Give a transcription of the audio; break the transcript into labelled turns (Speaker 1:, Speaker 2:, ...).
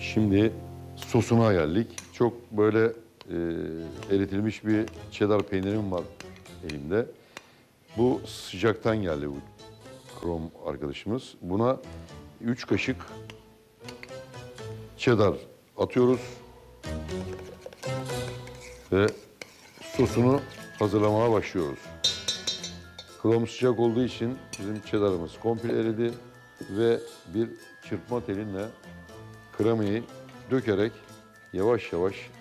Speaker 1: Şimdi sosuna geldik. Çok böyle eritilmiş bir cheddar peynirim var elimde. Bu sıcaktan geldi bu krom arkadaşımız. Buna 3 kaşık cheddar atıyoruz. Ve sosunu hazırlamaya başlıyoruz. Krom sıcak olduğu için bizim cheddar'ımız komple eridi ve bir çırpma telinle kremayı dökerek yavaş yavaş